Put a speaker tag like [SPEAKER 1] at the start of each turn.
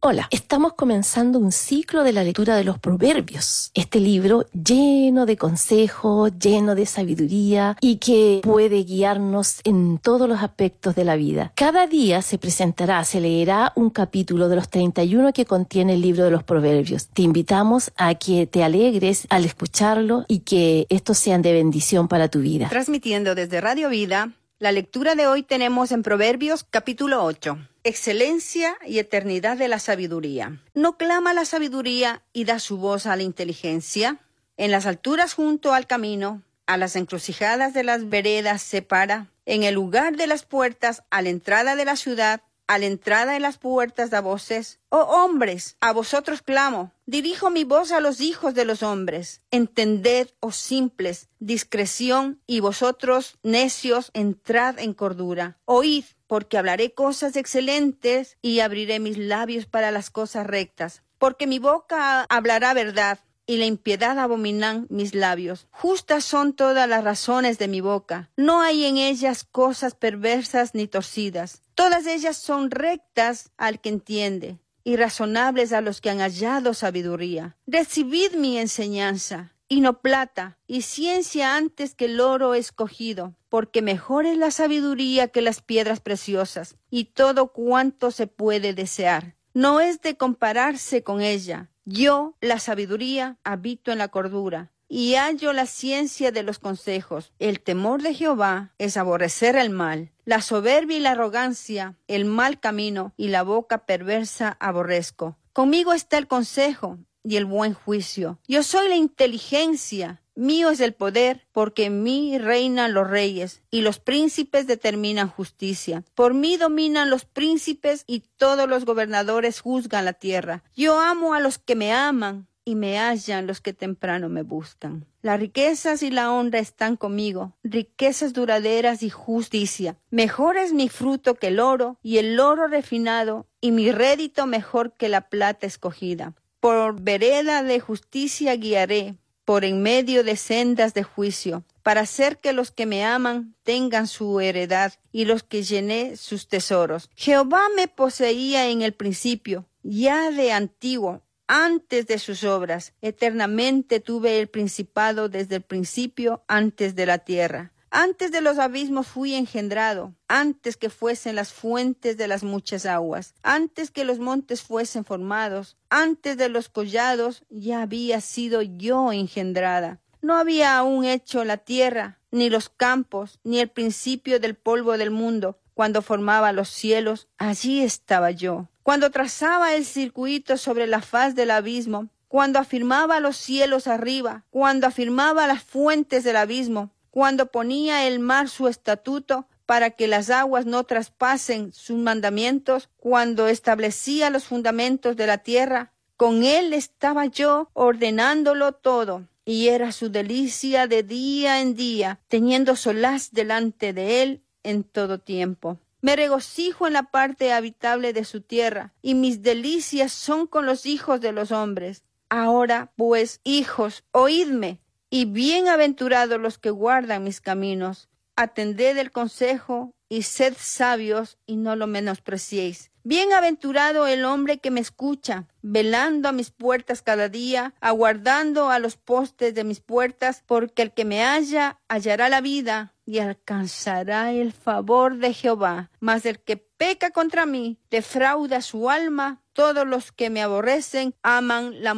[SPEAKER 1] Hola, estamos comenzando un ciclo de la lectura de los Proverbios. Este libro lleno de consejos, lleno de sabiduría y que puede guiarnos en todos los aspectos de la vida. Cada día se leerá un capítulo de los 31 que contiene el libro de los Proverbios. Te invitamos a que te alegres al escucharlo y que estos sean de bendición para tu vida.
[SPEAKER 2] Transmitiendo desde Radio Vida, la lectura de hoy tenemos en Proverbios capítulo 8. Excelencia y eternidad de la sabiduría. ¿No clama la sabiduría y da su voz a la inteligencia? En las alturas junto al camino, a las encrucijadas de las veredas se para. En el lugar de las puertas, a la entrada de la ciudad, a la entrada de las puertas da voces. Oh hombres, a vosotros clamo. Dirijo mi voz a los hijos de los hombres. Entended, oh simples, discreción, y vosotros, necios, entrad en cordura. Oíd, porque hablaré cosas excelentes y abriré mis labios para las cosas rectas. Porque mi boca hablará verdad y la impiedad abominan mis labios. Justas son todas las razones de mi boca. No hay en ellas cosas perversas ni torcidas. Todas ellas son rectas al que entiende y razonables a los que han hallado sabiduría. Recibid mi enseñanza, y no plata, y ciencia antes que el oro escogido, porque mejor es la sabiduría que las piedras preciosas, y todo cuanto se puede desear. No es de compararse con ella. Yo, la sabiduría, habito en la cordura, y hallo la ciencia de los consejos. El temor de Jehová es aborrecer el mal. La soberbia y la arrogancia, el mal camino, y la boca perversa aborrezco. Conmigo está el consejo y el buen juicio. Yo soy la inteligencia. Mío es el poder, porque en mí reinan los reyes, y los príncipes determinan justicia. Por mí dominan los príncipes, y todos los gobernadores juzgan la tierra. Yo amo a los que me aman, y me hallan los que temprano me buscan. Las riquezas y la honra están conmigo, riquezas duraderas y justicia. Mejor es mi fruto que el oro, y el oro refinado, y mi rédito mejor que la plata escogida. Por vereda de justicia guiaré, por en medio de sendas de juicio, para hacer que los que me aman tengan su heredad y los que llené sus tesoros. Jehová me poseía en el principio, ya de antiguo, antes de sus obras. Eternamente tuve el principado desde el principio, antes de la tierra. Antes de los abismos fui engendrado, antes que fuesen las fuentes de las muchas aguas, antes que los montes fuesen formados, antes de los collados ya había sido yo engendrada. No había aún hecho la tierra, ni los campos, ni el principio del polvo del mundo. Cuando formaba los cielos, allí estaba yo. Cuando trazaba el circuito sobre la faz del abismo, cuando afirmaba los cielos arriba, cuando afirmaba las fuentes del abismo, cuando ponía el mar su estatuto para que las aguas no traspasen sus mandamientos, cuando establecía los fundamentos de la tierra, con él estaba yo ordenándolo todo, y era su delicia de día en día, teniendo solaz delante de él en todo tiempo. Me regocijo en la parte habitable de su tierra, y mis delicias son con los hijos de los hombres. Ahora, pues, hijos, oídme, y bienaventurados los que guardan mis caminos. Atended el consejo y sed sabios y no lo menospreciéis. Bienaventurado el hombre que me escucha, velando a mis puertas cada día, aguardando a los postes de mis puertas, porque el que me halla hallará la vida y alcanzará el favor de Jehová. Mas el que peca contra mí defrauda su alma. Todos los que me aborrecen aman la